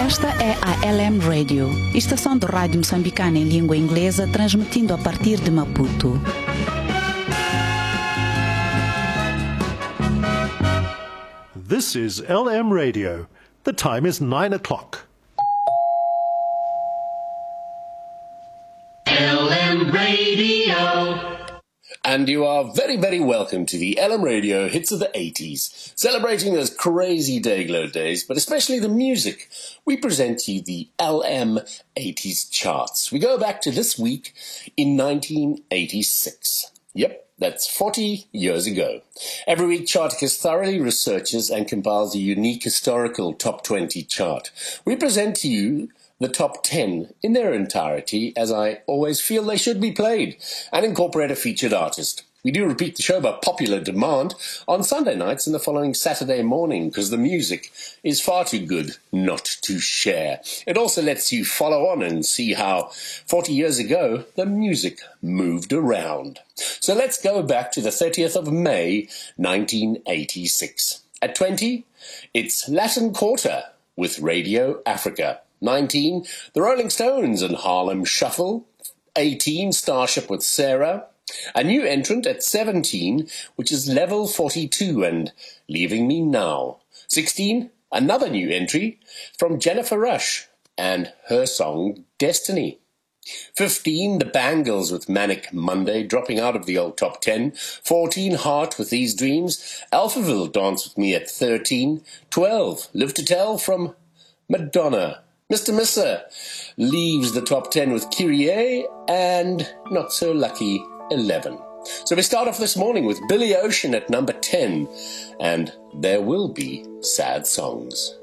Esta é a LM Radio, estação de rádio moçambicana em língua inglesa, transmitindo a partir de Maputo. This is LM Radio. The time is 9 o'clock. LM Radio. And you are very, very welcome to the LM Radio Hits of the 80s, celebrating those crazy Dayglow days, but especially the music. We present you the LM 80s charts. We go back to this week in 1986. Yep, that's 40 years ago. Every week, Charticus thoroughly researches and compiles a unique historical top 20 chart. We present to you the top 10 in their entirety, as I always feel they should be played, and incorporate a featured artist. We do repeat the show by popular demand on Sunday nights and the following Saturday morning, because the music is far too good not to share. It also lets you follow on and see how 40 years ago the music moved around. So let's go back to the 30th of May, 1986. At 20, it's Latin Quarter with Radio Africa. 19, The Rolling Stones and Harlem Shuffle. 18, Starship with Sarah. A new entrant at 17, which is Level 42 and Leaving Me Now. 16, another new entry from Jennifer Rush and her song Destiny. 15, The Bangles with Manic Monday, dropping out of the old top 10. 14, Heart with These Dreams. Alphaville, Dance With Me at 13. 12, Live to Tell from Madonna. Mr. Misser leaves the top 10 with Kyrie and Not So Lucky 11. So we start off this morning with Billy Ocean at number 10, and There Will Be Sad Songs.